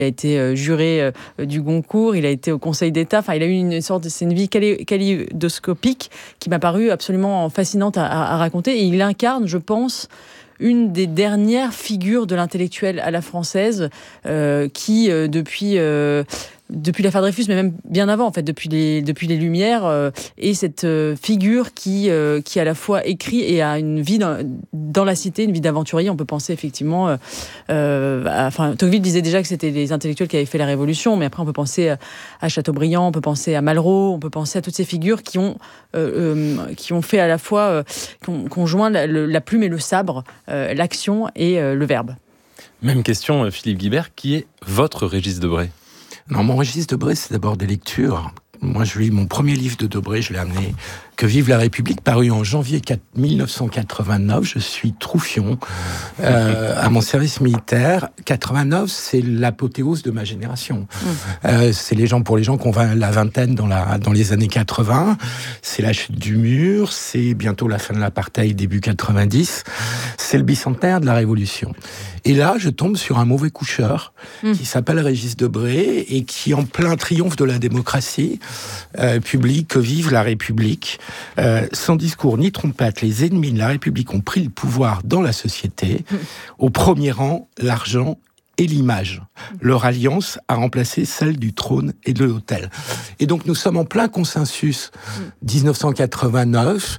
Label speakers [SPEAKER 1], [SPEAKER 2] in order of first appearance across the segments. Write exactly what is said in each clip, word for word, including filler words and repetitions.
[SPEAKER 1] Il a été euh, juré euh, du Goncourt, il a été au Conseil d'État. Enfin, il a eu une sorte de, c'est une vie kale- kaléidoscopique qui m'a paru absolument fascinante à, à, à raconter. Et il incarne, je pense, une des dernières figures de l'intellectuel à la française euh, qui, euh, depuis... Euh, depuis l'affaire Dreyfus, mais même bien avant, en fait, depuis les, depuis les Lumières, euh, et cette euh, figure qui, euh, qui à la fois écrit et a une vie dans, dans la cité, une vie d'aventurier. On peut penser effectivement, euh, euh, à, enfin, Tocqueville disait déjà que c'était les intellectuels qui avaient fait la Révolution, mais après on peut penser à, à Chateaubriand, on peut penser à Malraux, on peut penser à toutes ces figures qui ont, euh, euh, qui ont fait à la fois, euh, qui ont, qui ont joint la, le, la plume et le sabre, euh, l'action et euh, le verbe.
[SPEAKER 2] Même question, Philippe Guibert, qui est votre Régis Debray ?
[SPEAKER 3] Non, mon Régis Debray, c'est d'abord des lectures. Moi, je lis mon premier livre de Debray, je l'ai amené Que vive la République, paru en janvier mille neuf cent quatre-vingt-neuf. Je suis Troufion euh, à mon service militaire. quatre-vingt-neuf, c'est l'apothéose de ma génération. Mmh. Euh, c'est les gens pour les gens qui ont la vingtaine dans, la, dans les années quatre-vingts. C'est la chute du mur, c'est bientôt la fin de l'apartheid, début quatre-vingt-dix. C'est le bicentenaire de la Révolution. Et là, je tombe sur un mauvais coucheur mmh. qui s'appelle Régis Debray et qui, en plein triomphe de la démocratie, euh, publie Que vive la République. Euh, sans discours ni trompette, les ennemis de la République ont pris le pouvoir dans la société. Mmh. Au premier rang, l'argent et l'image. Leur alliance a remplacé celle du trône et de l'autel. Et donc, nous sommes en plein consensus. Mmh. dix-neuf cent quatre-vingt-neuf,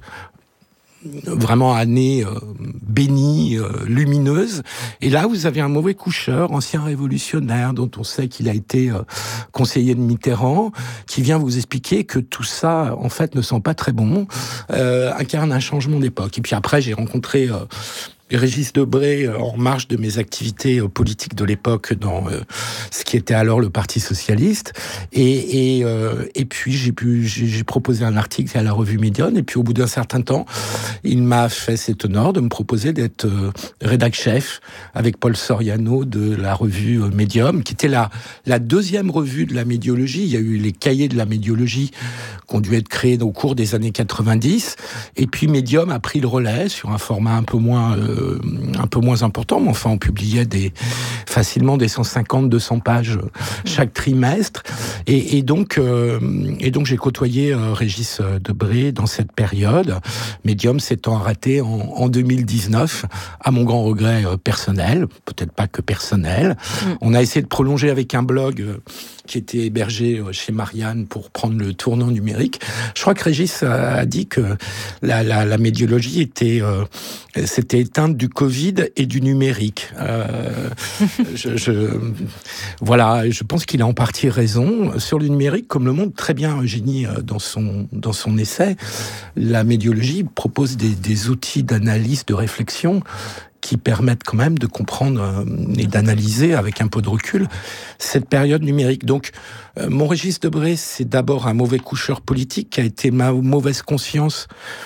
[SPEAKER 3] vraiment année euh, bénie, euh, lumineuse. Et là, vous avez un mauvais coucheur, ancien révolutionnaire, dont on sait qu'il a été euh, conseiller de Mitterrand, qui vient vous expliquer que tout ça, en fait, ne sent pas très bon, euh, incarne un changement d'époque. Et puis après, j'ai rencontré... Euh, Régis Debray, en marge de mes activités politiques de l'époque dans euh, ce qui était alors le Parti socialiste, et et, euh, et puis j'ai pu j'ai, j'ai proposé un article à la revue Médium, et puis au bout d'un certain temps, il m'a fait cet honneur de me proposer d'être euh, rédac chef avec Paul Soriano de la revue euh, Médium, qui était la la deuxième revue de la médiologie. Il y a eu les cahiers de la médiologie qui ont dû être créés au cours des années quatre-vingt-dix, et puis Médium a pris le relais sur un format un peu moins euh, un peu moins important, mais enfin on publiait des, facilement des cent cinquante à deux cents pages chaque trimestre, et, et, donc, euh, et donc j'ai côtoyé euh, Régis Debray dans cette période, Médium s'étant arrêté en, en deux mille dix-neuf, à mon grand regret euh, personnel, peut-être pas que personnel. Mm. On a essayé de prolonger avec un blog euh, qui était hébergé chez Marianne pour prendre le tournant numérique. Je crois que Régis a dit que la, la, la médiologie était, euh, s'était éteinte du Covid et du numérique. Euh, je, je, voilà, je pense qu'il a en partie raison. Sur le numérique, comme le montre très bien Eugénie dans son, dans son essai, la médiologie propose des, des outils d'analyse, de réflexion qui permettent quand même de comprendre et d'analyser avec un peu de recul cette période numérique. Donc, euh, mon Régis Debray, c'est d'abord un mauvais coucheur politique qui a été ma mauvaise conscience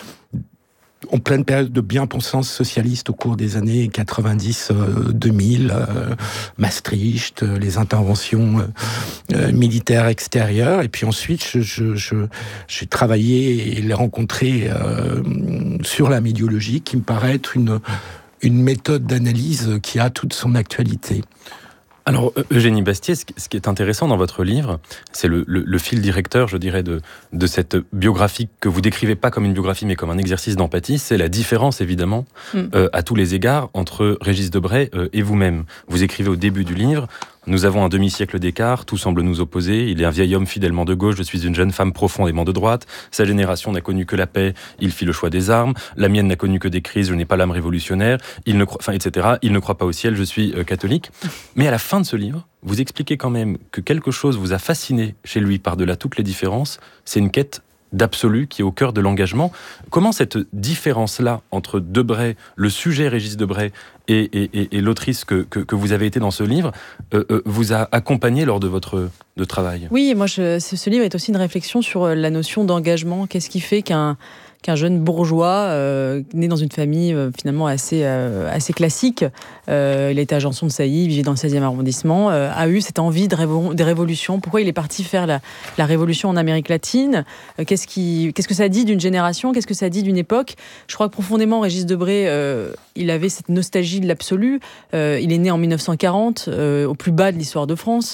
[SPEAKER 3] en pleine période de bien-pensance socialiste au cours des années quatre-vingt-dix deux mille, euh, Maastricht, euh, les interventions euh, euh, militaires extérieures. Et puis ensuite, je, je, je, j'ai travaillé et les rencontré euh, sur la médiologie, qui me paraît être une... une méthode d'analyse qui a toute son actualité.
[SPEAKER 2] Alors, Eugénie Bastier, ce qui est intéressant dans votre livre, c'est le, le, le fil directeur, je dirais, de, de cette biographie que vous décrivez pas comme une biographie, mais comme un exercice d'empathie. C'est la différence, évidemment, mm. euh, à tous les égards, entre Régis Debray euh, et vous-même. Vous écrivez au début du livre: nous avons un demi-siècle d'écart, tout semble nous opposer. Il est un vieil homme fidèlement de gauche, je suis une jeune femme profondément de droite. Sa génération n'a connu que la paix, il fit le choix des armes. La mienne n'a connu que des crises, je n'ai pas l'âme révolutionnaire. Il ne croit, enfin, et cetera. Il ne croit pas au ciel, je suis euh, catholique. Mais à la fin de ce livre, vous expliquez quand même que quelque chose vous a fasciné chez lui par-delà toutes les différences. C'est une quête d'absolu qui est au cœur de l'engagement. Comment cette différence-là entre Debray, le sujet Régis Debray, et, et, et, et l'autrice que, que, que vous avez été dans ce livre, euh, euh, vous a accompagné lors de votre de travail?
[SPEAKER 1] Oui, moi, je, ce livre est aussi une réflexion sur la notion d'engagement. Qu'est-ce qui fait qu'un qu'un jeune bourgeois, euh, né dans une famille euh, finalement assez, euh, assez classique, euh, il était à Janson de Sailly, il vivait dans le seizième arrondissement, euh, a eu cette envie de, révo- de révolution. Pourquoi il est parti faire la, la révolution en Amérique latine? euh, qu'est-ce, qui, qu'est-ce que ça dit d'une génération? Qu'est-ce que ça dit d'une époque? Je crois que profondément, Régis Debray, euh, il avait cette nostalgie de l'absolu. Euh, il est né en mille neuf cent quarante, euh, au plus bas de l'histoire de France.